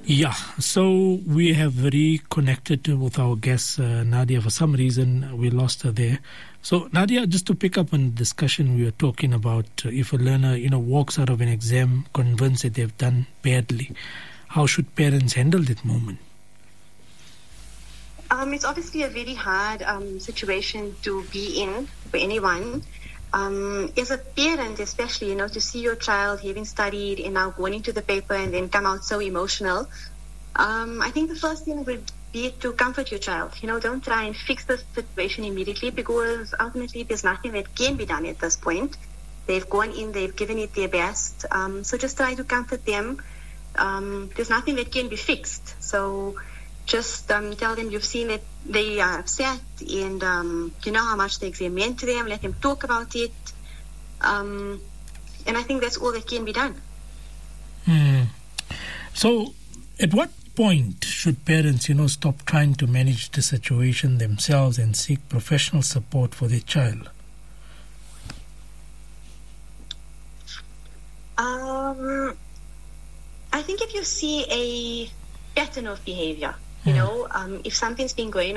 Yeah, so we have reconnected with our guest, Nadia. For some reason, we lost her there. So, Nadia, just to pick up on the discussion we were talking about, if a learner, walks out of an exam convinced that they've done badly, how should parents handle that moment? It's obviously a very hard situation to be in for anyone. As a parent, especially, to see your child having studied and now going into the paper and then come out so emotional, I think the first thing would be to comfort your child. Don't try and fix the situation immediately, because ultimately there's nothing that can be done at this point. They've gone in, they've given it their best. So just try to comfort them. There's nothing that can be fixed. So just tell them you've seen that they are upset, and you know how much the exam meant to them. Let them talk about it. And I think that's all that can be done. So at what point should parents, stop trying to manage the situation themselves and seek professional support for their child? I think if you see a pattern of behavior, if something's been going